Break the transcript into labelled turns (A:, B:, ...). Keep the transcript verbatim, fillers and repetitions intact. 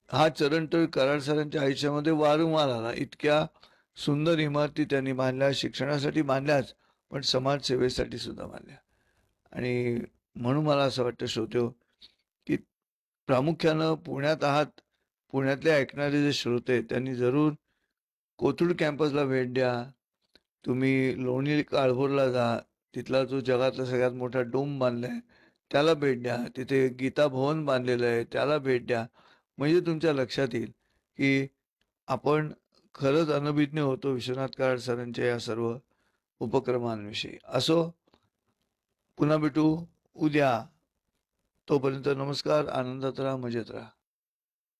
A: हा चरण तर कराड सरांच्या आयुष्यामध्ये वारंवार आला. इतक्या सुंदर इमारती त्यांनी बांधल्या, शिक्षणासाठी बांधल्याच, पण समाजसेवेसाठी सुद्धा बांधल्या. आणि म्हणून मला असं वाटतं श्रोतेहो, की प्रामुख्यानं पुण्यात आहात, पुण्यातले ऐकणारे जे श्रोते आहेत, त्यांनी जरूर कोथरूड कॅम्पसला भेट द्या. तुम्ही लोणी काळभोरला जा. तिथला जो जगातला सगळ्यात मोठा डोम बांधलाय, त्याला भेट द्या. तिथे गीता भवन बांधलेलं आहे, त्याला भेट द्या. म्हणजे तुमच्या लक्षात येईल, की आपण खरंच अनभिज्ञ होतो विश्वनाथ कराड सरांच्या या सर्व उपक्रमांविषयी. असो, पुन्हा भेटू उद्या. तोपर्यंत नमस्कार. आनंदात राहा, मजेत राहा.